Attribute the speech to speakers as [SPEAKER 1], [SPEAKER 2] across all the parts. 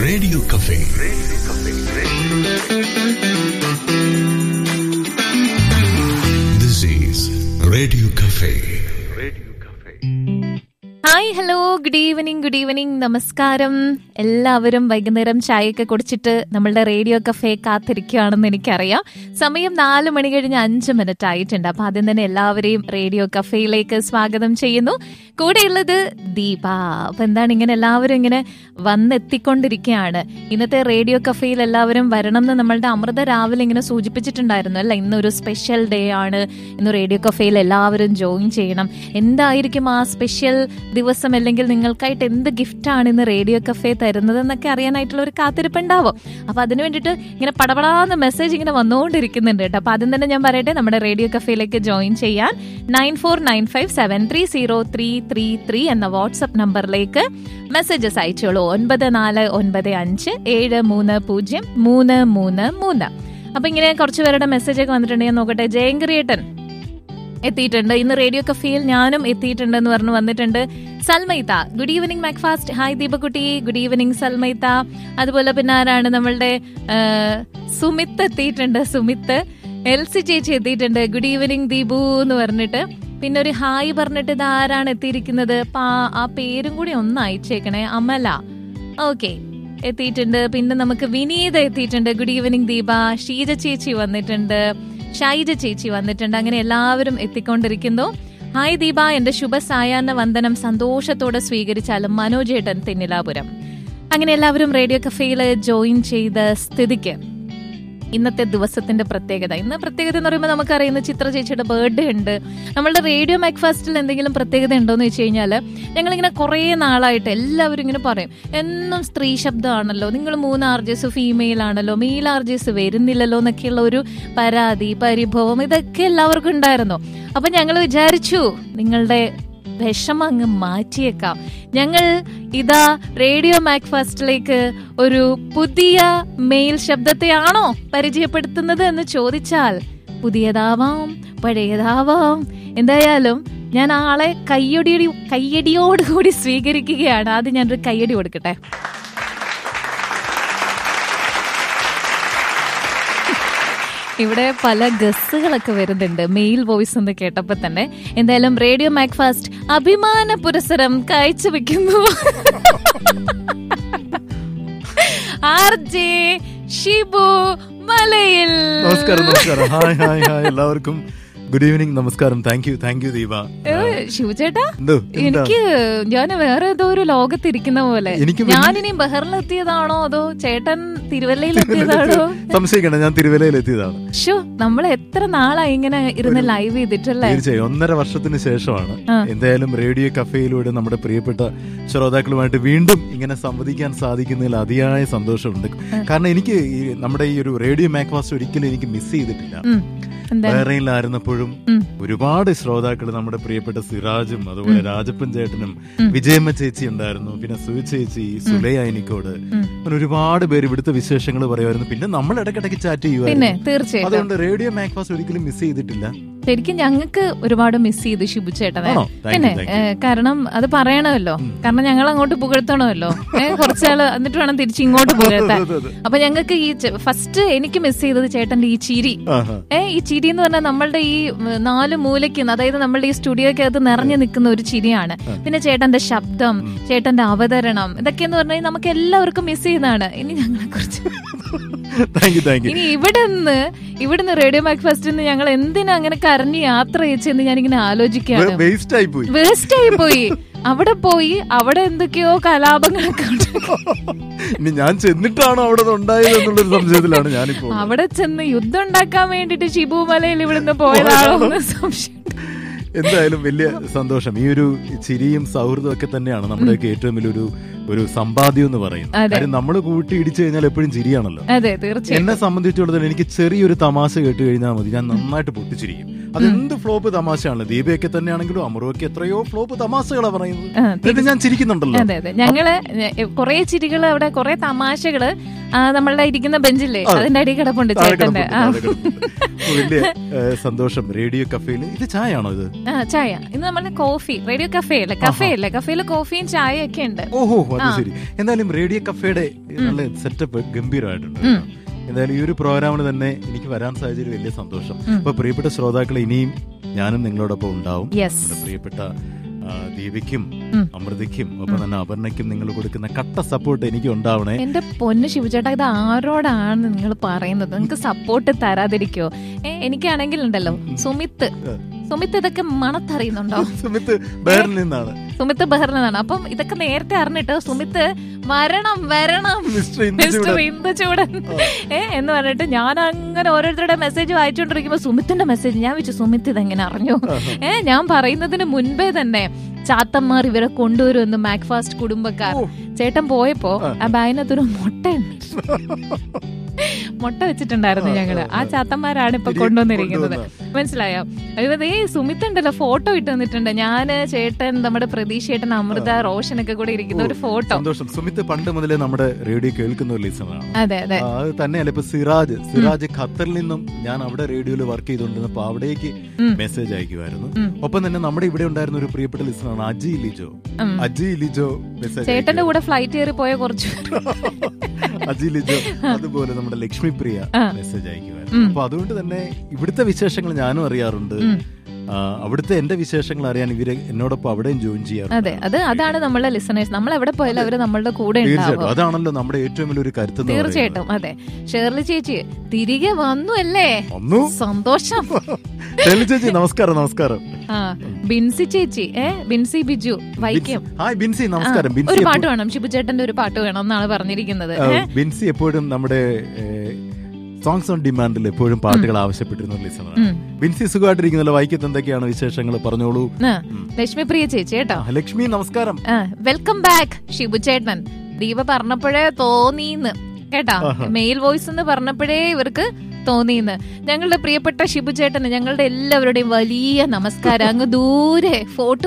[SPEAKER 1] Radio cafe. This is radio cafe.
[SPEAKER 2] Hi, hello, good evening, നമസ്കാരം. എല്ലാവരും വൈകുന്നേരം ചായയൊക്കെ കുടിച്ചിട്ട് നമ്മളുടെ റേഡിയോ കഫേ കാത്തിരിക്കുകയാണെന്ന് എനിക്കറിയാം. സമയം 4 മണി കഴിഞ്ഞ് 5 മിനിറ്റ് ആയിട്ടുണ്ട്. അപ്പൊ ആദ്യം തന്നെ എല്ലാവരെയും റേഡിയോ കഫേയിലേക്ക് സ്വാഗതം ചെയ്യുന്നു. കൂടെയുള്ളത് ദീപ. അപ്പൊ എന്താണ്, ഇങ്ങനെ എല്ലാവരും ഇങ്ങനെ വന്നെത്തിക്കൊണ്ടിരിക്കുകയാണ്. ഇന്നത്തെ റേഡിയോ കഫേയിൽ എല്ലാവരും വരണം എന്ന് നമ്മളുടെ അമൃത രാവിലെ ഇങ്ങനെ സൂചിപ്പിച്ചിട്ടുണ്ടായിരുന്നു അല്ല. ഇന്നൊരു സ്പെഷ്യൽ ഡേ ആണ്, ഇന്ന് റേഡിയോ കഫേയിൽ എല്ലാവരും ജോയിൻ ചെയ്യണം. എന്തായിരിക്കും ആ സ്പെഷ്യൽ ദിവസം, അല്ലെങ്കിൽ നിങ്ങൾക്കായിട്ട് എന്ത് ഗിഫ്റ്റാണ് ഇന്ന് റേഡിയോ കഫേ തരുന്നത് എന്നൊക്കെ അറിയാനായിട്ടുള്ള ഒരു കാത്തിരിപ്പുണ്ടാവും. അപ്പൊ അതിന് വേണ്ടിയിട്ട് ഇങ്ങനെ പടപടാന്ന് മെസ്സേജ് ഇങ്ങനെ വന്നുകൊണ്ടിരിക്കുന്നുണ്ട് കേട്ടോ. അപ്പൊ ആദ്യം തന്നെ ഞാൻ പറയട്ടെ, നമ്മുടെ റേഡിയോ കഫേയിലേക്ക് ജോയിൻ ചെയ്യാൻ 9495730333 എന്ന വാട്സ്ആപ്പ് നമ്പറിലേക്ക് മെസ്സേജസ് അയച്ചോളൂ. 9495730333. അപ്പൊ ഇങ്ങനെ കുറച്ച് പേരുടെ മെസ്സേജ് ഒക്കെ വന്നിട്ടുണ്ടെങ്കിൽ നോക്കട്ടെ. ജയങ്കരിയേട്ടൻ എത്തിയിട്ടുണ്ട്. ഇന്ന് റേഡിയോ കഫേയിൽ ഞാനും എത്തിയിട്ടുണ്ടെന്ന് പറഞ്ഞു വന്നിട്ടുണ്ട്. സൽമൈത്ത, good evening Macfast. Hi ദീപകുട്ടി, good evening സൽമൈത്ത. അതുപോലെ പിന്നെ ആരാണ്, നമ്മളുടെ സുമിത്ത് എത്തിയിട്ടുണ്ട്. സുമിത്ത്. എൽസി ചേച്ചി എത്തിയിട്ടുണ്ട്. ഗുഡ് ഈവനിങ് ദീപു എന്ന് പറഞ്ഞിട്ട്. പിന്നെ ഒരു ഹായ് പറഞ്ഞിട്ട് ഇത് ആരാണ് എത്തിയിരിക്കുന്നത്, ആ പേരും കൂടി ഒന്ന് അയച്ചേക്കണേ. അമല, ഓക്കെ, എത്തിയിട്ടുണ്ട്. പിന്നെ നമുക്ക് വിനീത എത്തിയിട്ടുണ്ട്. Good evening Deepa. ഷീജ ചേച്ചി വന്നിട്ടുണ്ട്. ഷൈജ ചേച്ചി വന്നിട്ടുണ്ട്. അങ്ങനെ എല്ലാവരും എത്തിക്കൊണ്ടിരിക്കുന്നു. ഹായ് ദീപ, എന്റെ ശുഭ സായാഹ്ന വന്ദനം സന്തോഷത്തോടെ സ്വീകരിച്ചാലും. മനോജേട്ടൻ, തെന്നിലാപുരം. അങ്ങനെ എല്ലാവരും റേഡിയോ കഫേയിൽ ജോയിൻ ചെയ്ത സ്ഥിതിക്ക് ഇന്നത്തെ ദിവസത്തിന്റെ പ്രത്യേകത എന്ന് പറയുമ്പോൾ നമുക്കറിയുന്ന ചിത്ര ചേച്ചിയുടെ ബർത്ത്ഡേ ഉണ്ട്. നമ്മളുടെ റേഡിയോ മാക്ഫാസ്റ്റിൽ എന്തെങ്കിലും പ്രത്യേകത ഉണ്ടോയെന്ന് വെച്ച് കഴിഞ്ഞാൽ, ഞങ്ങളിങ്ങനെ കുറേ നാളായിട്ട് എല്ലാവരും ഇങ്ങനെ പറയും, എന്നും സ്ത്രീ ശബ്ദമാണല്ലോ, നിങ്ങൾ 3 RJs ഫീമെയിൽ ആണല്ലോ, മെയിൽ RJs വരുന്നില്ലല്ലോ എന്നൊക്കെയുള്ള ഒരു പരാതി, പരിഭവം, ഇതൊക്കെ എല്ലാവർക്കും ഉണ്ടായിരുന്നു. അപ്പൊ ഞങ്ങൾ വിചാരിച്ചു നിങ്ങളുടെ വിഷമം അങ്ങ് മാറ്റിയേക്കാം. ഞങ്ങൾ ഇതാ റേഡിയോ മാക്ഫാസ്റ്റിലേക്ക് ഒരു പുതിയ മെയിൽ ശബ്ദത്തെയാണോ പരിചയപ്പെടുത്തുന്നത് എന്ന് ചോദിച്ചാൽ, പുതിയതാവാം, പഴയതാവാം, എന്തായാലും ഞാൻ ആളെ കയ്യടിയോടുകൂടി സ്വീകരിക്കുകയാണ്. ആദ്യം ഞാനൊരു കയ്യടി കൊടുക്കട്ടെ. ഇവിടെ പല ഗസ്സുകളൊക്കെ വരുന്നുണ്ട് മെയിൽ വോയിസ് എന്ന് കേട്ടപ്പോ തന്നെ. എന്തായാലും റേഡിയോ മാക്ഫാസ്റ്റ് അഭിമാന പുരസ്സരം കാഴ്ചവെക്കുന്നു RJ ഷിബു മലയിൽ.
[SPEAKER 3] നമസ്കാരം. ഹായ് ഹായ് ഹായ് എല്ലാവർക്കും ഗുഡ് ഈവനിങ്, നമസ്കാരം. Thank you Deepa.
[SPEAKER 2] ശിവചേട്ടാ, ഞാൻ വേറെ ഏതോ ഒരു ലോകത്തിരിക്കുന്ന പോലെ. ഞാനിനി ബഹറിലെത്തിയതാണോ അതോ ചേട്ടൻ തിരുവല്ലയിലെത്തിയതാണോ?
[SPEAKER 3] സംശയിക്കണ്ട, ഞാൻ തിരുവല്ലയിലെത്തിയതാണ്.
[SPEAKER 2] നമ്മൾ എത്ര നാളായി ഇങ്ങനെ ഇരുന്ന് ലൈവ് ചെയ്തിട്ടല്ലേ?
[SPEAKER 3] തീർച്ചയായും 1.5 വർഷത്തിന് ശേഷമാണ് എന്തായാലും റേഡിയോ കഫേയിലൂടെ നമ്മുടെ പ്രിയപ്പെട്ട ശ്രോതാക്കളുമായിട്ട് വീണ്ടും ഇങ്ങനെ സംവദിക്കാൻ സാധിക്കുന്നതിൽ അതിയായ സന്തോഷമുണ്ട്. കാരണം എനിക്ക് നമ്മുടെ ഈ ഒരു റേഡിയോ മാക്ഫാസ്റ്റ് ഒരിക്കലും എനിക്ക് മിസ് ചെയ്തിട്ടില്ല. ബഹ്റൈനിലായിരുന്നപ്പോഴും ഒരുപാട് ശ്രോതാക്കൾ, നമ്മുടെ പ്രിയപ്പെട്ട സിറാജും അതുപോലെ രാജപ്പൻ ചേട്ടനും വിജയമ്മ ചേച്ചി ഉണ്ടായിരുന്നു, പിന്നെ സുവി ചേച്ചി, സുലൈ അയനിക്കോട്, ഒരുപാട് പേര് ഇവിടുത്തെ വിശേഷങ്ങൾ പറയുമായിരുന്നു. പിന്നെ നമ്മൾ ഇടയ്ക്കിടയ്ക്ക് ചാറ്റ് ചെയ്യുമായിരുന്നു. അതുകൊണ്ട് റേഡിയോ മാക്ഫാസ്റ്റ് ഒരിക്കലും മിസ് ചെയ്തിട്ടില്ല.
[SPEAKER 2] ശരിക്കും ഞങ്ങൾക്ക് ഒരുപാട് മിസ് ചെയ്തു ഷിബു ചേട്ടനെ. പിന്നെ കാരണം അത് പറയണമല്ലോ, കാരണം ഞങ്ങൾ അങ്ങോട്ട് പുകഴ്ത്തണമല്ലോ, കുറച്ചാള് എന്നിട്ട് വേണം തിരിച്ച് ഇങ്ങോട്ട് പുകഴ്ത്താൻ. അപ്പൊ ഞങ്ങൾക്ക് ഈ ഫസ്റ്റ് എനിക്ക് മിസ് ചെയ്തത് ചേട്ടന്റെ ഈ ചിരി. ഈ ചിരി എന്ന് പറഞ്ഞാൽ നമ്മളുടെ ഈ 4 മൂലയ്ക്ക്, അതായത് നമ്മളുടെ ഈ സ്റ്റുഡിയോക്കകത്ത് നിറഞ്ഞു നിൽക്കുന്ന ഒരു ചിരിയാണ്. പിന്നെ ചേട്ടന്റെ ശബ്ദം, ചേട്ടന്റെ അവതരണം, ഇതൊക്കെ എന്ന് പറഞ്ഞാൽ നമുക്ക് എല്ലാവർക്കും മിസ് ചെയ്യുന്നതാണ്. ഇനി ഞങ്ങളെ കുറിച്ച് ഇനി ഇവിടുന്ന് റേഡിയോ മാക്ഫാസ്റ്റിൽ നിന്ന് ഞങ്ങൾ എന്തിനാ അങ്ങനെ കരഞ്ഞ് യാത്ര ചെയ്ച്ചെന്ന് ഞാനിങ്ങനെ ആലോചിക്കുകയാണ്. വേസ്റ്റ് ആയി പോയി. അവിടെ എന്തൊക്കെയോ കലാപങ്ങളൊക്കെ
[SPEAKER 3] ഞാൻ ചെന്നിട്ടാണോ അവിടെ ഉണ്ടായത് എന്നുള്ളൊരു സംശയത്തിലാണ് ഞാനിപ്പോ.
[SPEAKER 2] അവിടെ ചെന്ന് യുദ്ധം ഉണ്ടാക്കാൻ വേണ്ടിട്ട് ഷിബു മലയിൽ ഇവിടുന്ന് പോയതാണോ എന്ന് സംശയം.
[SPEAKER 3] എന്തായാലും വലിയ സന്തോഷം. ഈ ഒരു ചിരിയും സൗഹൃദവും ഒക്കെ തന്നെയാണ് നമ്മുടെയൊക്കെ ഏറ്റവും വലിയൊരു സമ്പാദ്യം എന്ന് പറയുന്നത്. കാര്യം നമ്മൾ കൂട്ടി ഇടിച്ചു കഴിഞ്ഞാൽ എപ്പോഴും ചിരിയാണല്ലോ. എന്നെ സംബന്ധിച്ചിടത്തോളം എനിക്ക് ചെറിയൊരു തമാശ കേട്ട് കഴിഞ്ഞാൽ മതി, ഞാൻ നന്നായിട്ട് പൊട്ടിച്ചിരിക്കും. അതെന്ത് ഫ്ലോപ്പ് തമാശയാണ്. ദീപയൊക്കെ തന്നെയാണെങ്കിലും അമറുവൊക്കെ എത്രയോ ഫ്ലോപ്പ് തമാശകളാണ് പറയുന്നത്, ഞാൻ ചിരിക്കുന്നുണ്ടല്ലോ.
[SPEAKER 2] ഞങ്ങള് കുറെ ചിരികള്, അവിടെ കുറെ തമാശകള് നമ്മളുടെ ഇരിക്കുന്ന ബെഞ്ചില്ലേ അതിന്റെ അടി കിടപ്പുണ്ട് ചേട്ടന്റെ.
[SPEAKER 3] വലിയ സന്തോഷം. റേഡിയോ കഫേയിൽ ഇത് ചായ ആണോ? ഇത്
[SPEAKER 2] ചായ. ഇന്ന് നമ്മുടെ കോഫി റേഡിയോ കഫേ അല്ലേ? കഫേയില് കോഫിയും ചായയൊക്കെ ഉണ്ട്.
[SPEAKER 3] ഓഹോ, അത് ശരി. എന്തായാലും റേഡിയോ കഫേയുടെ നല്ല സെറ്റപ്പ് ഗംഭീരമായിട്ടുണ്ട്. എന്തായാലും ഈ ഒരു പ്രോഗ്രാമിന് തന്നെ എനിക്ക് വരാൻ സാഹചര്യം വലിയ സന്തോഷം. അപ്പൊ പ്രിയപ്പെട്ട ശ്രോതാക്കളെ, ഇനിയും ഞാനും നിങ്ങളോടൊപ്പം ഉണ്ടാവും. പ്രിയപ്പെട്ട ദീപയ്ക്കും അമൃതയ്ക്കും ഒപ്പം തന്നെ അപർണയ്ക്കും നിങ്ങൾ കൊടുക്കുന്ന കട്ട സപ്പോർട്ട് എനിക്ക് ഉണ്ടാവണേ.
[SPEAKER 2] എന്റെ പൊന്ന് ശിവചേട്ടാ, ഇത് ആരോടാണ് നിങ്ങൾ പറയുന്നത്? നിങ്ങൾക്ക് സപ്പോർട്ട് തരാതിരിക്കോ? എനിക്കാണെങ്കിൽ ഉണ്ടല്ലോ സുമിത്ത് ഇതൊക്കെ മണത്തറിയുന്നുണ്ടോ?
[SPEAKER 3] സുമിത്ത് ബഹറിൽ നിന്നാണ്.
[SPEAKER 2] അപ്പം ഇതൊക്കെ നേരത്തെ അറിഞ്ഞിട്ട് സുമിത്ത് വരണം മിസ്റ്റർ ഇന്ദുചൂടൻ എന്ന് പറഞ്ഞിട്ട് ഞാൻ അങ്ങനെ ഓരോരുത്തരുടെ മെസ്സേജ് വായിച്ചുകൊണ്ടിരിക്കുമ്പോ സുമിത്തിന്റെ മെസ്സേജ് ഞാൻ വെച്ചു, സുമിത്ത് ഇതെങ്ങനെ അറിഞ്ഞു? ഞാൻ പറയുന്നതിന് മുൻപേ തന്നെ ചാത്തന്മാർ ഇവരെ കൊണ്ടുവരുമെന്ന് മാക്ഫാസ്റ്റ് കുടുംബക്കാർ. ചേട്ടൻ പോയപ്പോ ആ ബാഗിനകത്തൊരു മുട്ട വെച്ചിട്ടുണ്ടായിരുന്നു ഞങ്ങള്. ആ ചാത്തന്മാരാണ് ഇപ്പൊ കൊണ്ടുവന്നിരിക്കുന്നത്. മനസ്സിലായോ? അതായത് ഈ സുമിത്ത് ഉണ്ടല്ലോ ഫോട്ടോ ഇട്ട് വന്നിട്ടുണ്ട്. ഞാന്, ചേട്ടൻ, നമ്മുടെ പ്രതീഷ് ചേട്ടൻ, അമൃത, റോഷനൊക്കെ കൂടെ ഇരിക്കുന്ന ഒരു ഫോട്ടോ.
[SPEAKER 3] സന്തോഷം. സുമിത്ത് പണ്ട് മുതലേ നമ്മുടെ റേഡിയോ കേൾക്കുന്ന ഒരു ലിസണറാണ്.
[SPEAKER 2] അതെ അതെ.
[SPEAKER 3] അത് തന്നെയല്ല, ഇപ്പൊ സിറാജ് ഖത്തറിൽ നിന്നും ഞാൻ അവിടെ റേഡിയോയിൽ വർക്ക് ചെയ്തുകൊണ്ടിരുന്നപ്പോ അവിടേക്ക് മെസ്സേജ് അയക്കുമായിരുന്നു. ഒപ്പം തന്നെ നമ്മുടെ ഇവിടെ ഉണ്ടായിരുന്ന ഒരു പ്രിയപ്പെട്ട ലിസണറാണ് അജി ലിജോ മെസ്സേജ്.
[SPEAKER 2] ചേട്ടന്റെ കൂടെ ഫ്ലൈറ്റ് കയറി പോയ കുറച്ച്
[SPEAKER 3] അജി ലിജോ, അതുപോലെ നമ്മുടെ ലക്ഷ്മി പ്രിയ മെസ്സേജ് അയക്കുമായിരുന്നു. അപ്പൊ അതുകൊണ്ട് തന്നെ ഇവിടുത്തെ വിശേഷങ്ങൾ ഞാനും അറിയാറുണ്ട്. അവിടുത്തെ എന്റെ വിശേഷങ്ങൾ അറിയാൻ ഇവര് എന്നോടൊപ്പം അവിടെയും ജോയിൻ ചെയ്യാറുണ്ട്.
[SPEAKER 2] അതാണ് നമ്മളെ ലിസണേഴ്സ്. നമ്മൾ എവിടെ പോയാലും അവര് നമ്മളുടെ കൂടെ ഉണ്ടാവും.
[SPEAKER 3] അതാണല്ലോ നമ്മുടെ ഏറ്റവും വലിയൊരു കരുത്ത്.
[SPEAKER 2] തീർച്ചയായിട്ടും. അതെ, ഷേർലി ചേച്ചി തിരികെ വന്നു അല്ലേ? സന്തോഷം.
[SPEAKER 3] ചേച്ചി നമസ്കാരം.
[SPEAKER 2] ബിൻസി ചേച്ചി, ബിൻസി ബിജു വൈക്കം.
[SPEAKER 3] ബിൻസി നമസ്കാരം.
[SPEAKER 2] ഒരു പാട്ട് വേണം, ശിബുചേട്ടന്റെ ഒരു പാട്ട് വേണം എന്നാണ് പറഞ്ഞിരിക്കുന്നത്.
[SPEAKER 3] ബിൻസി എപ്പോഴും നമ്മുടെ സോങ്സ് ഓൺ ഡിമാൻഡിൽ എപ്പോഴും പാട്ടുകൾ ആവശ്യപ്പെട്ടിരുന്ന ലിസണറാണ്. ബിൻസി സുഖമായിട്ടിരിക്കുന്നല്ലോ. വൈക്കത്ത് എന്തൊക്കെയാണ് വിശേഷങ്ങൾ? പറഞ്ഞോളൂ.
[SPEAKER 2] ലക്ഷ്മി പ്രിയ ചേച്ചി കേട്ടോ.
[SPEAKER 3] ലക്ഷ്മി നമസ്കാരം.
[SPEAKER 2] Welcome back ശിബുചേട്ടൻ. ദീപ പറഞ്ഞപ്പോഴേ തോന്നിന്ന് കേട്ടോ. മെയിൽ വോയിസ് എന്ന് പറഞ്ഞപ്പോഴേ ഇവർക്ക് തോന്നിന്ന്. ഞങ്ങളുടെ പ്രിയപ്പെട്ട ശിബുചേട്ടന് ഞങ്ങളുടെ എല്ലാവരുടെയും വലിയ നമസ്കാരം. അങ്ങ് ദൂരെ photo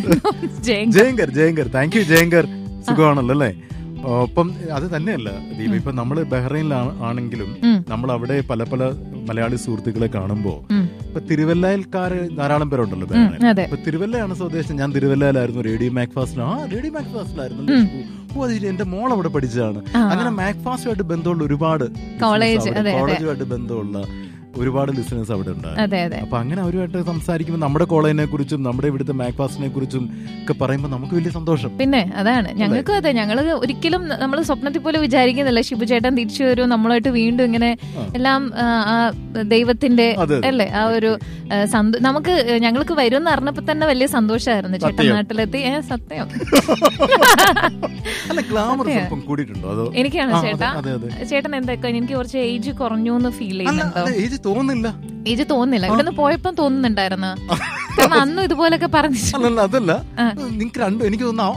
[SPEAKER 3] Jayakar. Thank you Jayakar. സുഖമാണല്ലോ അല്ലേ? ഒപ്പം അത് തന്നെയല്ല ദീപ, ഇപ്പൊ നമ്മള് ബഹ്റൈനിലാണെങ്കിലും നമ്മൾ അവിടെ പല മലയാളി സുഹൃത്തുക്കളെ കാണുമ്പോ ഇപ്പൊ തിരുവല്ലക്കാര് ധാരാളം പേരുണ്ടല്ലോ. ഇപ്പൊ തിരുവല്ലയാണ് സ്വദേശം. ഞാൻ തിരുവല്ലയിലായിരുന്നു. റേഡിയോ മാക്ഫാസ്റ്റിലായിരുന്നു. എന്റെ മോൾ അവിടെ പഠിച്ചതാണ്. അങ്ങനെ മാക്ഫാസ്റ്റുമായിട്ട് ബന്ധമുള്ള ഒരുപാട് കോളേജുമായിട്ട് ബന്ധമുള്ള ഒരുപാട് ലിസണേഴ്സ് അവിടെ ഉണ്ടായിരുന്നു. അപ്പൊ അങ്ങനെ അവരുമായിട്ട് സംസാരിക്കുമ്പോൾ നമ്മുടെ കോളേജിനെ കുറിച്ചും നമ്മുടെ ഇവിടുത്തെ മാക്ഫാസ്റ്റിനെ കുറിച്ചും ഒക്കെ പറയുമ്പോൾ നമുക്ക് വലിയ സന്തോഷം.
[SPEAKER 2] പിന്നെ അതാണ് ഞങ്ങൾക്ക്. അതെ, ഞങ്ങള് ഒരിക്കലും നമ്മൾ സ്വപ്നത്തിൽ പോലെ വിചാരിക്കുന്നില്ല ശിബുചേട്ടൻ തിരിച്ചു വരും നമ്മളായിട്ട് വീണ്ടും ഇങ്ങനെ എല്ലാം ദൈവത്തിന്റെ അല്ലേ ആ ഒരു നമുക്ക് ഞങ്ങൾക്ക് വരുമെന്ന് അറിഞ്ഞപ്പോ തന്നെ വലിയ സന്തോഷമായിരുന്നു. ചേട്ടൻ നാട്ടിലെത്തി. സത്യം. എനിക്കാണ് ചേട്ടാ. ചേട്ടൻ എന്തൊക്കെ എനിക്ക് കുറച്ച് ഏജ് കുറഞ്ഞു എന്ന് ഫീൽ ചെയ്യുന്നുണ്ടോ? ഏജ് തോന്നുന്നില്ല. ഇവിടുന്ന് പോയപ്പോ തോന്നുന്നുണ്ടായിരുന്നു. കാരണം അന്നും ഇതുപോലൊക്കെ പറഞ്ഞു.
[SPEAKER 3] അതല്ല, നിങ്ങൾക്ക് രണ്ടും എനിക്ക് തോന്നുന്നു.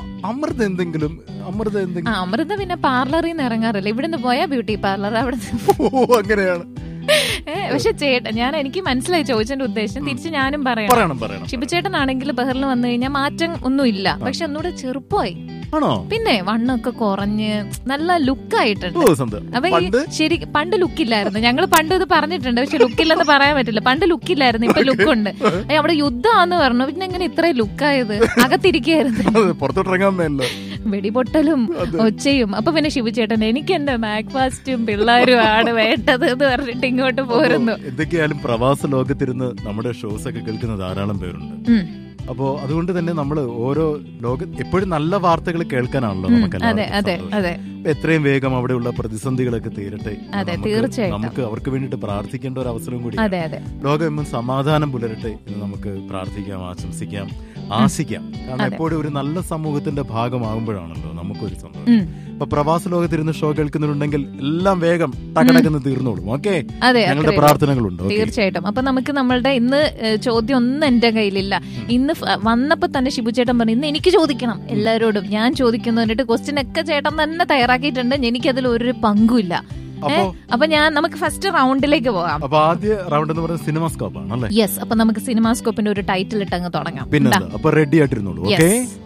[SPEAKER 2] അമൃത പിന്നെ പാർലറിൽ നിന്ന് ഇറങ്ങാറില്ല. ഇവിടുന്ന് പോയാ ബ്യൂട്ടി പാർലർ അവിടെ.
[SPEAKER 3] അങ്ങനെയാണ്.
[SPEAKER 2] പക്ഷെ ചേട്ടൻ എനിക്ക് മനസ്സിലായി ചോദിച്ചതിന്റെ ഉദ്ദേശം. തിരിച്ച് ഞാനും പറയണം. ശിബുചേട്ടനാണെങ്കിൽ ബഹറിൽ വന്നു കഴിഞ്ഞാൽ മാറ്റം ഒന്നും ഇല്ല. പക്ഷെ ഒന്നുകൂടെ ചെറുപ്പമായി. പിന്നെ വണ്ണൊക്കെ കുറഞ്ഞ് നല്ല ലുക്കായിട്ടുണ്ട്. അപ്പൊ ശരി, പണ്ട് ലുക്കില്ലായിരുന്നു. ഞങ്ങൾ പണ്ട് ഇത് പറഞ്ഞിട്ടുണ്ട്. പക്ഷെ ലുക്കില്ലെന്ന് പറയാൻ പറ്റില്ല. പണ്ട് ലുക്കില്ലായിരുന്നു, ഇപ്പൊ ലുക്കുണ്ട്. അവിടെ യുദ്ധമാന്ന് പറഞ്ഞു. പിന്നെ എങ്ങനെ ഇത്രയും ലുക്കായത്?
[SPEAKER 3] അകത്തിരിക്കായിരുന്നു.
[SPEAKER 2] വെടിപൊട്ടലും ഒച്ചയും. അപ്പൊ പിന്നെ ശിവചേട്ടൻ എനിക്ക് എന്റെ മാക്ഫാസ്റ്റും പിള്ളേരും ആണ് വേണ്ടത് എന്ന് പറഞ്ഞിട്ട് ഇങ്ങോട്ട് പോരുന്നു.
[SPEAKER 3] എന്തൊക്കെയാലും പ്രവാസ ലോകത്തിരുന്ന് നമ്മുടെ ഷോസ് ഒക്കെ കേൾക്കുന്ന ധാരാളം പേരുണ്ട്. അപ്പോ അതുകൊണ്ട് തന്നെ നമ്മൾ ഓരോ എപ്പോഴും നല്ല വാർത്തകൾ കേൾക്കാനാണല്ലോ നമുക്ക്. എത്രയും വേഗം അവിടെയുള്ള പ്രതിസന്ധികളൊക്കെ തീരട്ടെ. നമുക്ക് അവർക്ക് വേണ്ടിട്ട് പ്രാർത്ഥിക്കേണ്ട ഒരു അവസരം കൂടി. ലോകമെന്നും സമാധാനം പുലരട്ടെ എന്ന് നമുക്ക് പ്രാർത്ഥിക്കാം, ആശംസിക്കാം, ആശിക്കാം. കാരണം എപ്പോഴും ഒരു നല്ല സമൂഹത്തിന്റെ ഭാഗമാകുമ്പോഴാണല്ലോ നമുക്കൊരു സന്തോഷം. അപ്പൊ പ്രവാസ ലോകത്തിരുന്ന് ഷോ കേൾക്കുന്നുണ്ടെങ്കിൽ എല്ലാം വേഗം ടകടക്കെന്ന് തീർന്നോളും. ഓക്കെ, ഞങ്ങളുടെ പ്രാർത്ഥനകളുണ്ട്.
[SPEAKER 2] തീർച്ചയായിട്ടും. അപ്പൊ നമുക്ക് നമ്മളുടെ ഇന്ന് ചോദ്യം ഒന്നും എന്റെ കയ്യിലില്ല. ഇന്ന് വന്നപ്പോ തന്നെ ശിബുചേട്ടൻ പറഞ്ഞു ഇന്ന് എനിക്ക് ചോദിക്കണം എല്ലാവരോടും. ഞാൻ ചോദിക്കുന്നു എന്നിട്ട് ക്വസ്റ്റ്യൻ ഒക്കെ ചേട്ടൻ തന്നെ തയ്യാറാക്കിയിട്ടുണ്ട്. എനിക്കതിൽ ഒരു പങ്കുമില്ല. അപ്പൊ നമുക്ക് ഫസ്റ്റ് റൗണ്ടിലേക്ക് പോകാം.
[SPEAKER 3] അപ്പൊ ആദ്യ റൗണ്ട് എന്ന് പറയുന്നത് സിനിമാസ്കോപ്പ് ആണ്.
[SPEAKER 2] യെസ്. അപ്പൊ നമുക്ക് സിനിമാസ്കോപ്പിന്റെ ഒരു ടൈറ്റിൽ ഇട്ട് അങ്ങ് തുടങ്ങാം.
[SPEAKER 3] പിന്നെ റെഡി ആയിട്ടിരുന്നോളൂ. ഓക്കെ.